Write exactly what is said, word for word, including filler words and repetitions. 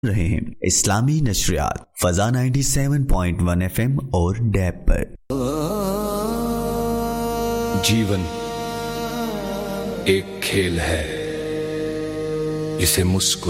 रहे हैं इस्लामी नशरियात फजा सत्तानवे पॉइंट एक एफएम और डैब पर। जीवन एक खेल है, इसे मुस्कुरा